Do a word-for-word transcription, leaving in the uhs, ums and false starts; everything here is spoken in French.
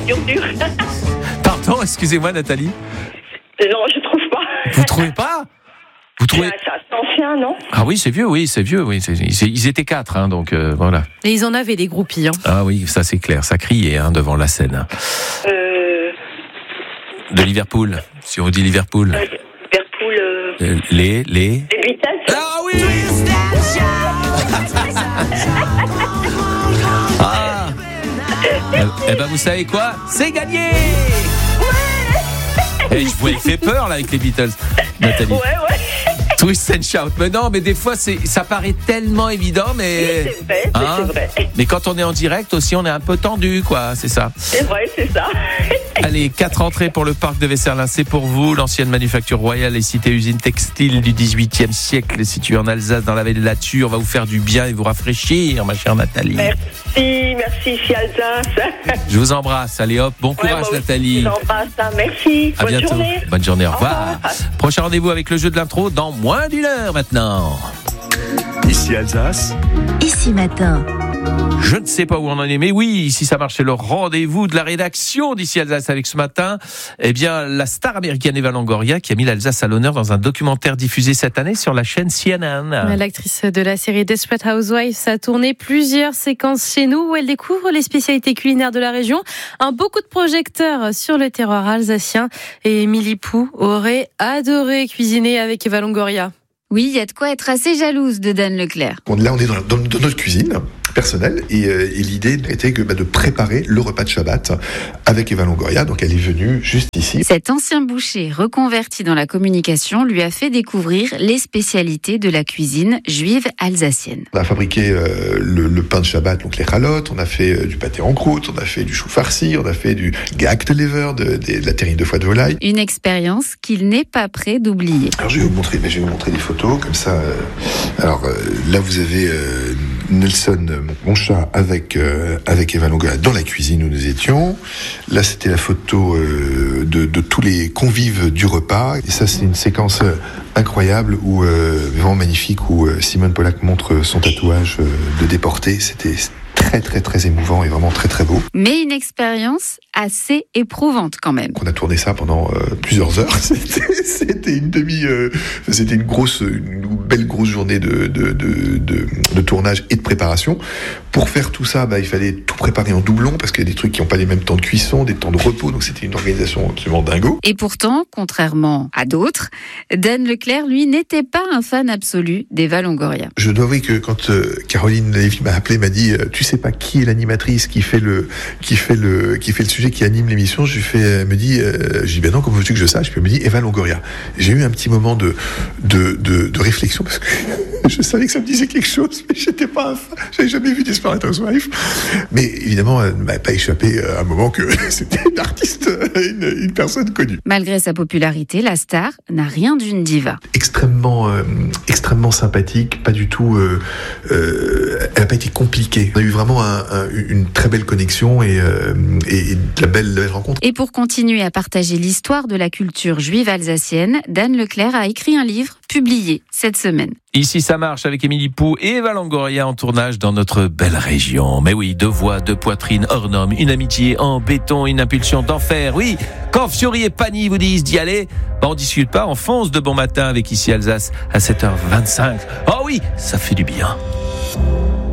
dur, dur. Pardon, excusez-moi Nathalie. Non, je trouve pas. Vous trouvez pas? Vous trouvez... C'est assez ancien, non? Ah oui, c'est vieux, oui, c'est vieux, oui. C'est, c'est, ils étaient quatre, hein, donc euh, voilà. Et ils en avaient des groupies. Hein. Ah oui, ça c'est clair, ça criait hein, devant la scène. Euh... De Liverpool, si on dit Liverpool. Euh, Liverpool. Euh... Euh, les, les. Les Beatles. Ah oui. Ah. Eh, eh ben vous savez quoi? C'est gagné. Eh, je vous ai fait peur là avec les Beatles, Nathalie. Ouais, ouais. Twist and shout. Mais non, mais des fois, c'est, ça paraît tellement évident, mais. Oui, c'est vrai, hein, c'est vrai. Mais quand on est en direct aussi, on est un peu tendu, quoi, c'est ça. C'est vrai, c'est ça. Allez, quatre entrées pour le parc de Vesserlin, c'est pour vous. L'ancienne manufacture royale et cité-usine textile du dix-huitième siècle, située en Alsace, dans la vallée de la Thur. On va vous faire du bien et vous rafraîchir, ma chère Nathalie. Merci, merci, ici Alsace. Je vous embrasse. Allez hop, bon courage, ouais, Nathalie. Je vous embrasse, hein. Merci. À Bonne bientôt. journée. Bonne journée, au Au revoir. revoir. Prochain rendez-vous avec le jeu de l'intro dans moins d'une heure maintenant. Ici Alsace. Ici Matin. Je ne sais pas où on en est, mais oui, ici ça marche, c'est le rendez-vous de la rédaction d'Ici Alsace avec ce matin, eh bien, la star américaine Eva Longoria qui a mis l'Alsace à l'honneur dans un documentaire diffusé cette année sur la chaîne C N N. L'actrice de la série Desperate Housewives a tourné plusieurs séquences chez nous où elle découvre les spécialités culinaires de la région. Un beau coup de projecteur sur le terroir alsacien et Émilie Pou aurait adoré cuisiner avec Eva Longoria. Oui, il y a de quoi être assez jalouse de Dan Leclerc. Là, on est dans, dans, dans notre cuisine personnelle et, euh, et l'idée était que, bah, de préparer le repas de Shabbat avec Eva Longoria. Donc, elle est venue juste ici. Cet ancien boucher reconverti dans la communication lui a fait découvrir les spécialités de la cuisine juive alsacienne. On a fabriqué euh, le, le pain de Shabbat, donc les chalotes, on a fait euh, du pâté en croûte, on a fait du chou farci, on a fait du gehaktlever, de, de, de la terrine de foie de volaille. Une expérience qu'il n'est pas prêt d'oublier. Alors, je vais vous montrer, je vais vous montrer des photos, comme ça. Euh, alors, euh, là, vous avez euh, Nelson, mon chat, avec, euh, avec Eva Longoria dans la cuisine où nous étions. Là, c'était la photo euh, de, de tous les convives du repas. Et ça, c'est une séquence euh, incroyable, où, euh, vraiment magnifique, où euh, Simone Pollack montre son tatouage euh, de déporté. C'était très, très, très émouvant et vraiment très, très beau. Mais une expérience assez éprouvante quand même. On a tourné ça pendant euh, plusieurs heures. C'était, c'était une demi, euh, c'était une grosse, une belle grosse journée de, de, de, de, de tournage et de préparation. Pour faire tout ça, bah, il fallait tout préparer en doublon parce qu'il y a des trucs qui n'ont pas les mêmes temps de cuisson, des temps de repos. Donc c'était une organisation absolument dingo. Et pourtant, contrairement à d'autres, Dan Leclerc, lui, n'était pas un fan absolu d'Eva Longoria. Je dois avouer que quand euh, Caroline Lévy m'a appelé, m'a dit euh, tu sais pas qui est l'animatrice qui fait le qui fait le qui fait le sujet, qui anime l'émission. Je lui fais, elle me dit, euh, je dis ben non, comment veux-tu que je sache? Puis elle me dit Eva Longoria. J'ai eu un petit moment de de de, de réflexion parce que je savais que ça me disait quelque chose, mais j'étais pas un fan. J'avais jamais vu Desperate Housewives. Mais évidemment, elle ne m'a pas échappé à un moment que c'était une artiste, une, une personne connue. Malgré sa popularité, la star n'a rien d'une diva. Extrêmement euh, extrêmement sympathique, pas du tout. Euh, euh, elle n'a pas été compliquée. On a eu vraiment un, un, une très belle connexion et, euh, et, et de la belle, belle rencontre. Et pour continuer à partager l'histoire de la culture juive alsacienne, Dan Leclerc a écrit un livre publié cette semaine. Ici ça marche avec Émilie Pou et Eva Longoria en tournage dans notre belle région. Mais oui, deux voix, deux poitrines hors normes, une amitié en béton, une impulsion d'enfer. Oui, quand Fiori et Pani vous disent d'y aller, bah on discute pas, on fonce de bon matin avec Ici Alsace à sept heures vingt-cinq. Oh oui, ça fait du bien.